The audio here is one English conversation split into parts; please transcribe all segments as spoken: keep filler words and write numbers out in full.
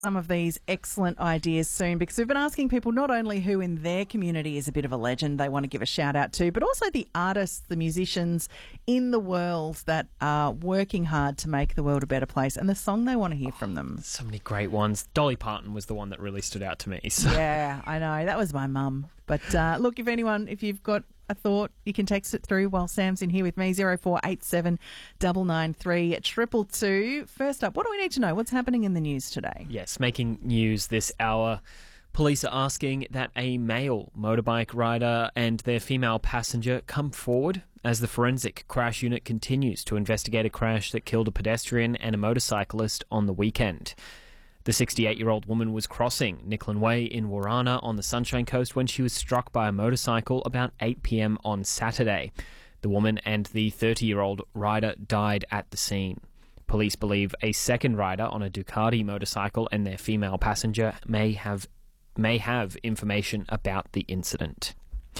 some of these excellent ideas soon, because we've been asking people not only who in their community is a bit of a legend they want to give a shout out to, but also the artists, the musicians in the world that are working hard to make the world a better place, and the song they want to hear from them. So many great ones. Dolly Parton was the one that really stood out to me. So. Yeah, I know. That was my mum. But uh, look, if anyone, if you've got a thought, you can text it through while Sam's in here with me, zero four eight seven nine nine three triple two. First up, what do we need to know? What's happening in the news today? Yes, making news this hour. Police are asking that a male motorbike rider and their female passenger come forward as the forensic crash unit continues to investigate a crash that killed a pedestrian and a motorcyclist on the weekend. The sixty-eight-year-old woman was crossing Nicklin Way in Warana on the Sunshine Coast when she was struck by a motorcycle about eight p.m. on Saturday. The woman and the thirty-year-old rider died at the scene. Police believe a second rider on a Ducati motorcycle and their female passenger may have may have information about the incident.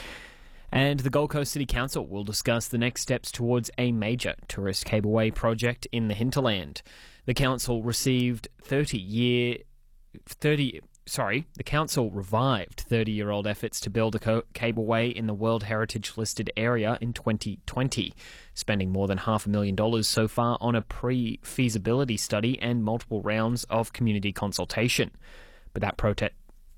And the Gold Coast City Council will discuss the next steps towards a major tourist cableway project in the hinterland. The council received thirty-year, thirty. Sorry, the council revived thirty-year-old efforts to build a co- cableway in the World Heritage listed area in twenty twenty, spending more than half a million dollars so far on a pre-feasibility study and multiple rounds of community consultation. But that protest.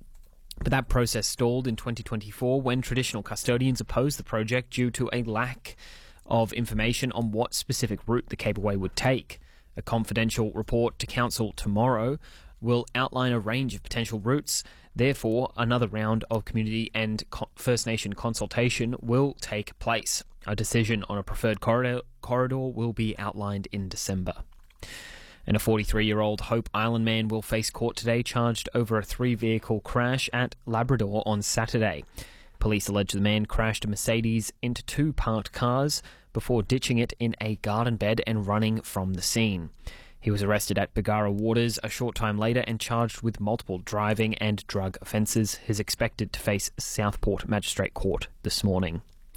But that process stalled in twenty twenty-four when traditional custodians opposed the project due to a lack of information on what specific route the cableway would take. A confidential report to Council tomorrow will outline a range of potential routes. Therefore, another round of community and First Nation consultation will take place. A decision on a preferred corridor, corridor will be outlined in December. And a forty-three-year-old Hope Island man will face court today charged over a three-vehicle crash at Labrador on Saturday. Police allege the man crashed a Mercedes into two parked cars before ditching it in a garden bed and running from the scene. He was arrested at Bargara Waters a short time later and charged with multiple driving and drug offences. He is expected to face Southport Magistrate Court this morning.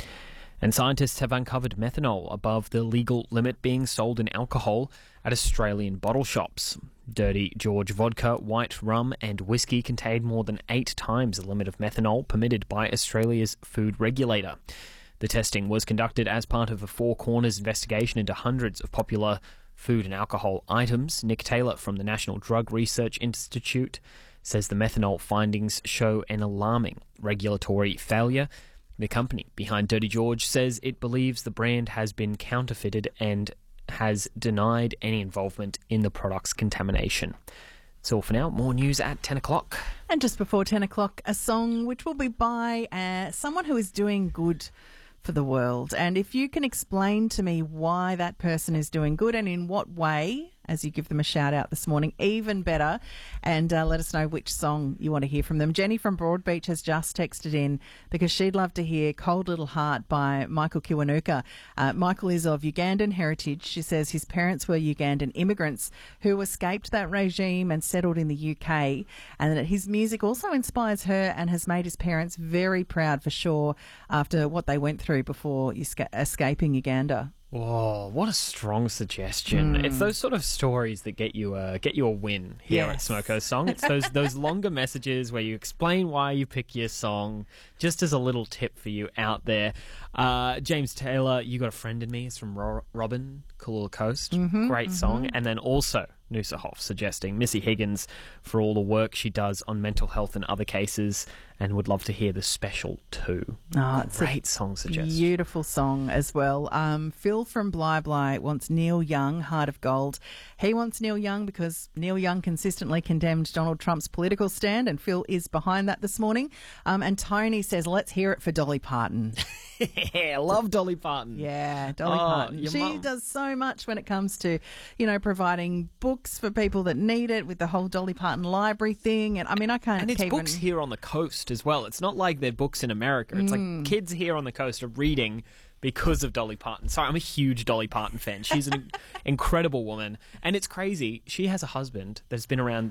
And scientists have uncovered methanol above the legal limit being sold in alcohol at Australian bottle shops. Dirty George vodka, white rum and whiskey contain more than eight times the limit of methanol permitted by Australia's food regulator. The testing was conducted as part of a Four Corners investigation into hundreds of popular food and alcohol items. Nick Taylor from the National Drug Research Institute says the methanol findings show an alarming regulatory failure. The company behind Dirty George says it believes the brand has been counterfeited and has denied any involvement in the product's contamination. That's all for now. More news at ten o'clock. And just before ten o'clock, a song which will be by uh, someone who is doing good for the world. And if you can explain to me why that person is doing good and in what way, as you give them a shout out this morning, even better. And uh, let us know which song you want to hear from them. Jenny from Broadbeach has just texted in because she'd love to hear Cold Little Heart by Michael Kiwanuka. Uh, Michael is of Ugandan heritage. She says his parents were Ugandan immigrants who escaped that regime and settled in the U K, and that his music also inspires her and has made his parents very proud for sure after what they went through before esca- escaping Uganda. Whoa, what a strong suggestion. Mm. It's those sort of stories that get you a, get you a win here yes. at Smoko Song. It's those those longer messages where you explain why you pick your song, just as a little tip for you out there. Uh, James Taylor, You Got a Friend in Me is from Ro- Robin, Kulula Coast. Mm-hmm, Great mm-hmm. song. And then also Noosa Hoff suggesting Missy Higgins for all the work she does on mental health and other cases, and would love to hear The Special too. Oh, it's Great a song suggestion. Beautiful song as well. Um, Phil from Bly Bly wants Neil Young, Heart of Gold. He wants Neil Young because Neil Young consistently condemned Donald Trump's political stand, and Phil is behind that this morning. Um, and Tony says, let's hear it for Dolly Parton. Yeah, love Dolly Parton. Yeah, Dolly oh, Parton. She mum. does so much when it comes to, you know, providing books for people that need it with the whole Dolly Parton library thing. And I mean, I can't And it's keep books an... here on the coast as well. It's not like they're books in America. It's mm. like kids here on the coast are reading because of Dolly Parton. Sorry, I'm a huge Dolly Parton fan. She's an incredible woman. And it's crazy. She has a husband that's been around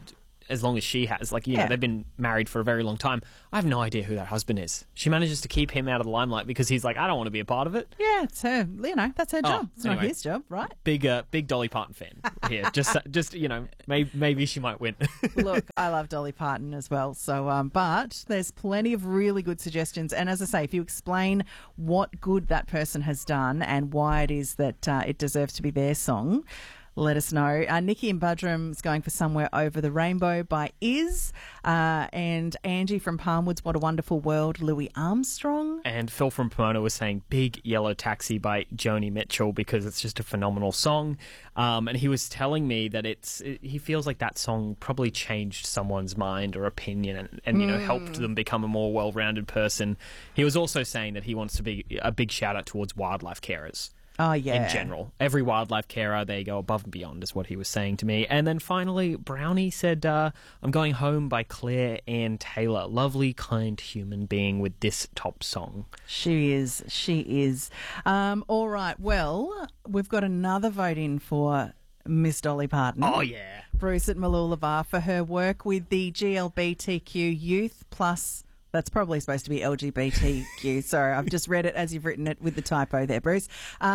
as long as she has. Like, you Yeah. know, they've been married for a very long time. I have no idea who that husband is. She manages to keep him out of the limelight because he's like, I don't want to be a part of it. Yeah, it's her. You know, that's her Oh, job. It's not anyway. his job, right? Big, uh, big Dolly Parton fan here. Just, just you know, maybe, maybe she might win. Look, I love Dolly Parton as well. So, um, but there's plenty of really good suggestions. And as I say, if you explain what good that person has done and why it is that uh, it deserves to be their song, let us know. Uh, Nikki in Budrum is going for Somewhere Over the Rainbow by Iz. Uh, and Angie from Palmwoods, What a Wonderful World, Louis Armstrong. And Phil from Pomona was saying Big Yellow Taxi by Joni Mitchell because it's just a phenomenal song. Um, and he was telling me that it's it, he feels like that song probably changed someone's mind or opinion and, and you know, Mm. helped them become a more well-rounded person. He was also saying that he wants to be a big shout-out towards wildlife carers. Oh, yeah. In general, every wildlife carer, they go above and beyond, is what he was saying to me. And then finally, Brownie said, uh, I'm Going Home by Claire Ann Taylor. Lovely, kind human being with this top song. She is. She is. Um, all right. Well, we've got another vote in for Miss Dolly Parton. Oh, yeah. Bruce at Mooloolaba for her work with the G L B T Q Youth Plus. That's probably supposed to be L G B T Q. Sorry, I've just read it as you've written it with the typo there, Bruce.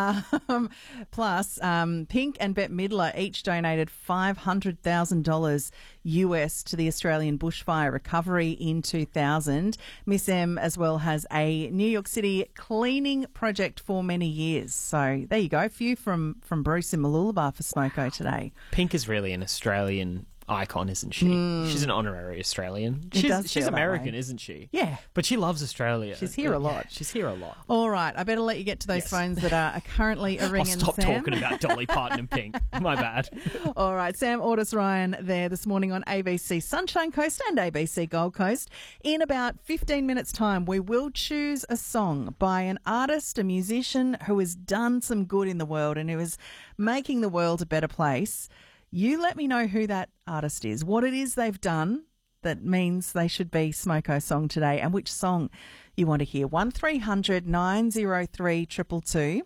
Um, plus, um, Pink and Bette Midler each donated five hundred thousand dollars U S to the Australian bushfire recovery in two thousand. Miss M as well has a New York City cleaning project for many years. So there you go. A few from, from Bruce in Mooloolaba for Smoko today. Pink is really an Australian icon, isn't she? She's an honorary Australian. It She's, does she's feel that American, way. isn't she? Yeah. But she loves Australia. She's here a lot. She's here a lot. All right, I better let you get to those Yes. phones that are currently a I'll ringing. stop Sam. talking about Dolly Parton and Pink. My bad. All right, Sam Ordis Ryan there this morning on A B C Sunshine Coast and A B C Gold Coast. In about fifteen minutes' time, we will choose a song by an artist, a musician who has done some good in the world and who is making the world a better place. You let me know who that artist is, what it is they've done that means they should be Smoko song today, and which song you want to hear. one three hundred nine oh three two two two.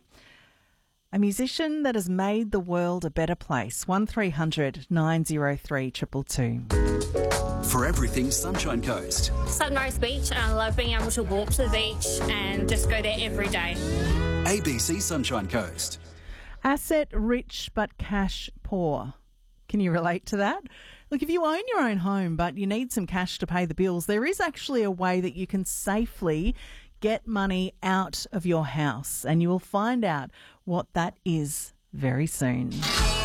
A musician that has made the world a better place. one three hundred nine oh three two two two. For everything Sunshine Coast. Sunrise Beach, and I love being able to walk to the beach and just go there every day. A B C Sunshine Coast. Asset rich but cash poor. Can you relate to that? Look, if you own your own home but you need some cash to pay the bills, there is actually a way that you can safely get money out of your house, and you will find out what that is very soon.